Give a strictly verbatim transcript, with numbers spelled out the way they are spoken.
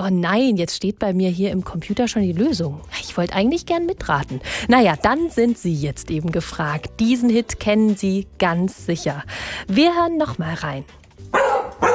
Oh nein, jetzt steht bei mir hier im Computer schon die Lösung. Ich wollte eigentlich gern mitraten. Naja, dann sind Sie jetzt eben gefragt. Diesen Hit kennen Sie ganz sicher. Wir hören noch mal rein.